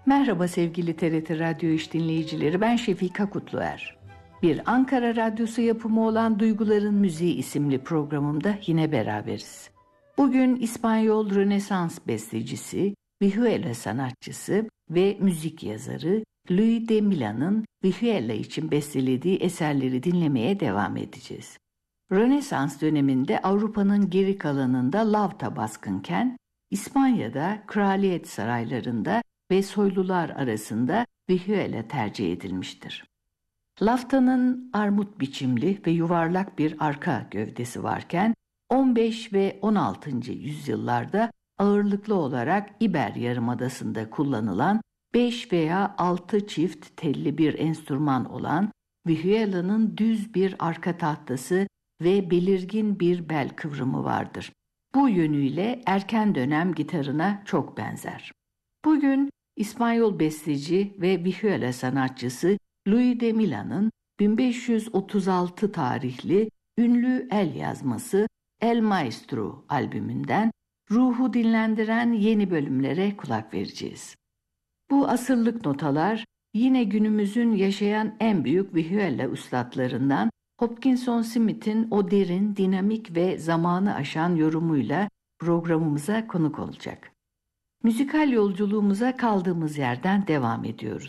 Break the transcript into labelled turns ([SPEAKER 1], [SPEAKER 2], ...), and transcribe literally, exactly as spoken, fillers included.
[SPEAKER 1] Merhaba sevgili T R T Radyo İş dinleyicileri, ben Şefika Kutluer. Bir Ankara Radyosu yapımı olan Duyguların Müziği isimli programımda yine beraberiz. Bugün İspanyol Rönesans bestecisi, vihuela sanatçısı ve müzik yazarı Luis de Millan'ın vihuela için bestelediği eserleri dinlemeye devam edeceğiz. Rönesans döneminde Avrupa'nın geri kalanında lavta baskınken, İspanya'da kraliyet saraylarında ve soylular arasında vihuela tercih edilmiştir. Laftanın armut biçimli ve yuvarlak bir arka gövdesi varken on beş ve on altıncı yüzyıllarda ağırlıklı olarak İber Yarımadası'nda kullanılan beş veya altı çift telli bir enstrüman olan vihuela'nın düz bir arka tahtası ve belirgin bir bel kıvrımı vardır. Bu yönüyle erken dönem gitarına çok benzer. Bugün İspanyol besteci ve vihuela sanatçısı Luis de Millan'ın bin beş yüz otuz altı tarihli ünlü el yazması El Maestro albümünden ruhu dinlendiren yeni bölümlere kulak vereceğiz. Bu asırlık notalar yine günümüzün yaşayan en büyük vihuela üstadlarından Hopkinson Smith'in o derin, dinamik ve zamanı aşan yorumuyla programımıza konuk olacak. Müzikal yolculuğumuza kaldığımız yerden devam ediyoruz.